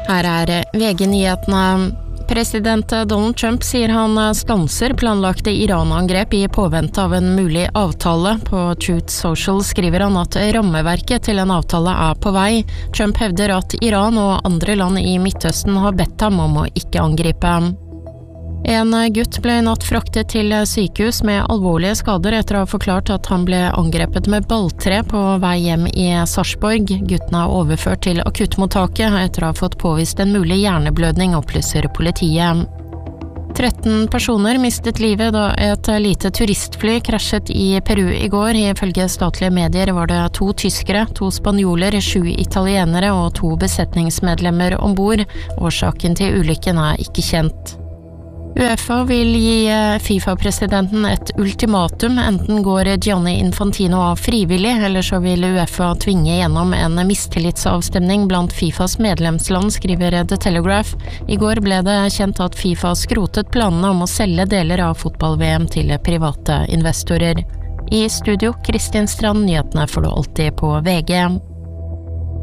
Her VG-nyhetene. President Donald Trump sier han stanser planlagte Iran-angrep i påvente av en mulig avtale. På Truth Social skriver han at rammeverket til en avtale på vei. Trump hevder at Iran og andre land i Midtøsten har bedt ham om å ikke angripe. En gutt ble i natt fraktet til sykehus med alvorlige skader etter å ha forklart at han ble angrepet med balltre på vei hjem i Sarpsborg. Gutten er overført til akuttmottaket etter å ha fått påvist en mulig hjerneblødning, opplyser politiet. 13 personer mistet livet da et lite turistfly krasjet i Peru i går. Ifølge statlige medier var det 2 tyskere, 2 spanjoler, 7 italienere og 2 besetningsmedlemmer ombord. Årsaken til ulykken er ikke kjent. UEFA vil gi FIFA-presidenten et ultimatum, enten går Gianni Infantino av frivillig, eller så vil UEFA tvinge gjennom en mistillitsavstemning blant FIFAs medlemsland, skriver The Telegraph. I går ble det kjent at FIFA skrotet planene om å selge deler av fotball-VM til private investorer. I studio, Kristin Strand, nyhetene får du alltid på VG.